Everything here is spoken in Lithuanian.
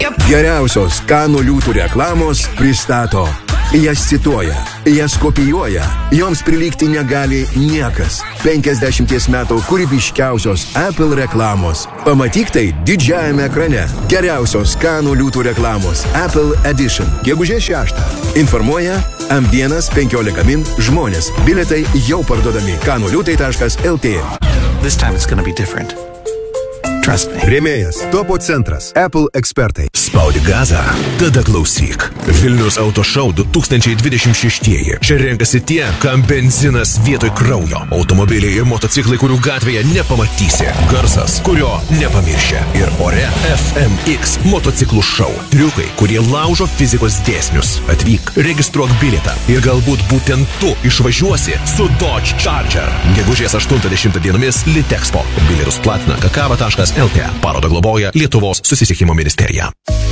Geriausios Kanų liūtų reklamos pristato. Jas cituoja, jas kopijuoja, joms prilygti negali niekas. 50 metų kūrybiškiausios Apple reklamos. Pamatyk tai didžiajame ekrane. Geriausios Kanų liūtų reklamos Apple Edition. Gegužės 6. Informuoja M1 15 min žmonės. Bilietai jau parduodami kanuliūtai.lt. This time it's gonna be different. Trust me. Rėmėjas Topo centras Apple ekspertai. Spaudi gazą, tada klausyk. Vilnius Auto Show 2026. Čia renkasi tie, kam benzinas vietoj kraujo. Automobiliai ir motociklai, kurių gatvėje nepamatysi. Garsas, kurio nepamiršia. Ir ore FMX motociklų šou. Triukai, kurie laužo fizikos dėsnius. Atvyk, registruok bilietą. Ir galbūt būtent tu išvažiuosi su Dodge Charger. Gegužės 80 dienomis Litexpo. Bilietus platina kakava.lt. Parodą globoja Lietuvos susisiekimo ministerija.